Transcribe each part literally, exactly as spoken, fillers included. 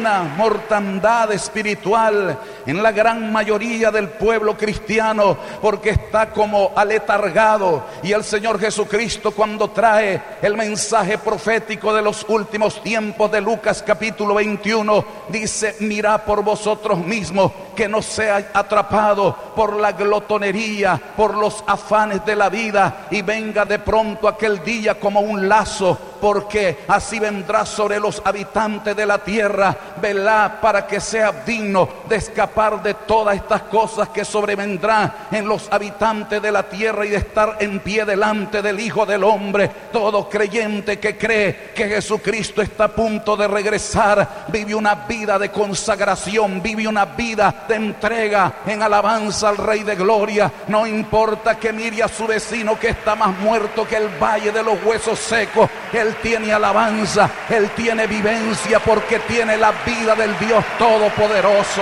una mortandad espiritual en la gran mayoría del pueblo cristiano, porque está como aletargado. Y el Señor Jesucristo, cuando trae el mensaje profético de los últimos tiempos de Lucas capítulo veintiuno, dice: mirad por vosotros mismos que no sea atrapado por la glotonería, por los afanes de la vida, y venga de pronto aquel día como un lazo, porque así vendrá sobre los habitantes de la tierra. Velad para que sea digno de escapar de todas estas cosas que sobrevendrán en los habitantes de la tierra, y de estar en pie delante del Hijo del Hombre. Todo creyente que cree que Jesucristo está a punto de regresar vive una vida de consagración, vive una vida de entrega en alabanza al Rey de Gloria. No importa que mire a su vecino que está más muerto que el valle de los huesos secos, él tiene alabanza, él tiene vivencia, porque tiene la vida del Dios Todopoderoso.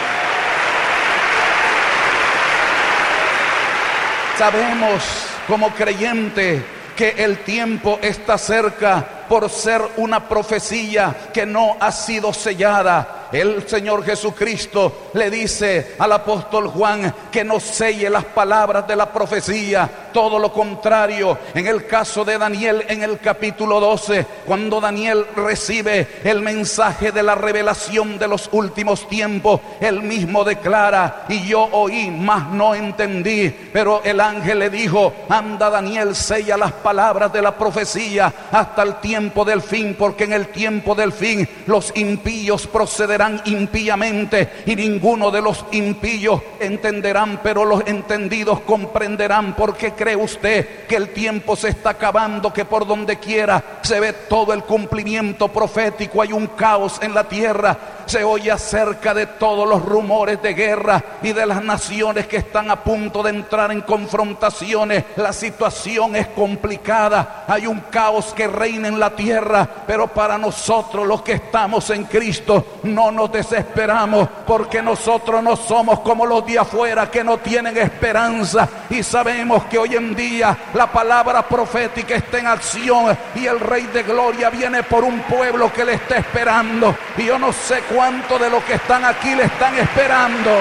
Sabemos como creyentes que el tiempo está cerca, por ser una profecía que no ha sido sellada. El Señor Jesucristo le dice al apóstol Juan que no selle las palabras de la profecía. Todo lo contrario, en el caso de Daniel, en el capítulo doce, cuando Daniel recibe el mensaje de la revelación de los últimos tiempos, él mismo declara: y yo oí, mas no entendí. Pero el ángel le dijo: anda, Daniel, sella las palabras de la profecía hasta el tiempo del fin, porque en el tiempo del fin los impíos procederán impíamente, y ninguno de los impíos entenderán, pero los entendidos comprenderán. Porque cree usted que el tiempo se está acabando, que por donde quiera se ve todo el cumplimiento profético? Hay un caos en la tierra, se oye acerca de todos los rumores de guerra y de las naciones que están a punto de entrar en confrontaciones. La situación es complicada, hay un caos que reina en la tierra, pero para nosotros los que estamos en Cristo no nos desesperamos, porque nosotros no somos como los de afuera que no tienen esperanza, y sabemos que hoy en día la palabra profética está en acción, y el Rey de Gloria viene por un pueblo que le está esperando, y yo no sé cuánto de los que están aquí le están esperando.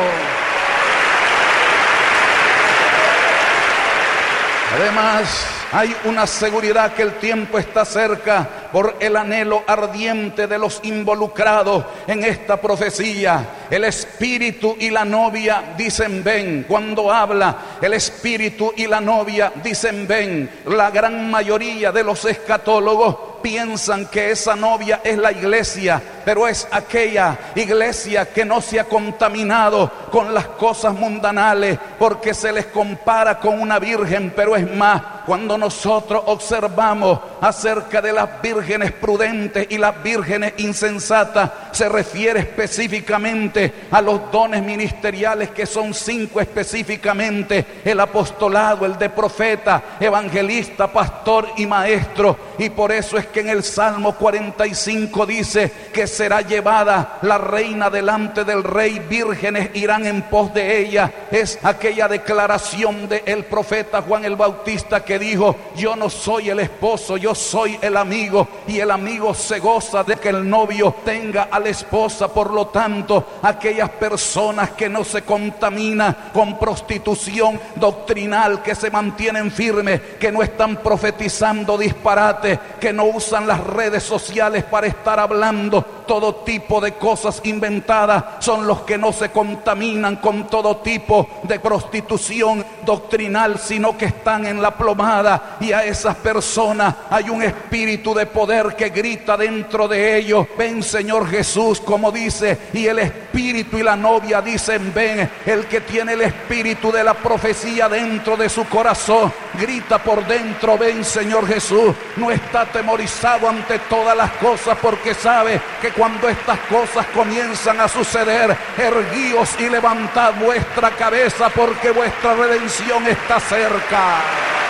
Además, hay una seguridad que el tiempo está cerca por el anhelo ardiente de los involucrados en esta profecía. El espíritu y la novia dicen ven. Cuando habla el espíritu y la novia dicen ven, la gran mayoría de los escatólogos piensan que esa novia es la iglesia, pero es aquella iglesia que no se ha contaminado con las cosas mundanales, porque se les compara con una virgen. Pero es más, cuando nosotros observamos acerca de las vírgenes prudentes y las vírgenes insensatas, se refiere específicamente a los dones ministeriales, que son cinco específicamente: el apostolado, el de profeta, evangelista, pastor y maestro. Y por eso es que en el Salmo cuarenta y cinco dice que será llevada la reina delante del rey, vírgenes irán en pos de ella. Es aquella declaración del profeta Juan el Bautista que dijo: yo no soy el esposo, yo soy el amigo, y el amigo se goza de que el novio tenga a la esposa. Por lo tanto, aquellas personas que no se contaminan con prostitución doctrinal, que se mantienen firmes, que no están profetizando disparate, que no usan las redes sociales para estar hablando todo tipo de cosas inventadas, son los que no se contaminan con todo tipo de prostitución doctrinal, sino que están en la plomada. Y a esas personas hay un espíritu de poder que grita dentro de ellos: ven, Señor Jesús, como dice, y el espíritu y la novia dicen ven. El que tiene el espíritu de la profecía dentro de su corazón grita por dentro: ven, Señor Jesús. No está atemorizado ante todas las cosas, porque sabe que cuando estas cosas comienzan a suceder, erguíos y levantad vuestra cabeza, porque vuestra redención está cerca.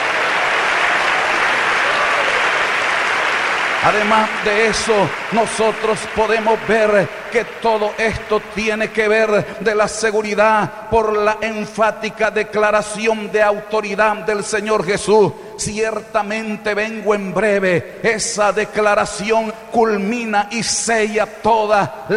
Además de eso, nosotros podemos ver que todo esto tiene que ver de la seguridad por la enfática declaración de autoridad del Señor Jesús: ciertamente vengo en breve. Esa declaración culmina y sella toda